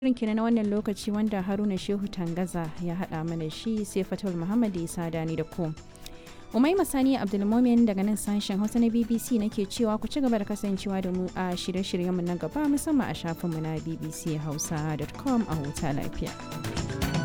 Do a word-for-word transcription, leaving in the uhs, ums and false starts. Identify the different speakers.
Speaker 1: Shirin kenan na wannan lokaci wanda Haruna Shehu Tangaza ya haɗa mana shi sai Fatul Muhammad Isa Dani da ku. Umaima Sani Abdulmumin daga nan sashen Hausa na B B C nake cewa ku ci gaba da kasancewa da mu a shirye-shiryenmu na gaba musamman a shafinmu na b b c hausa dot com a huta lafiya.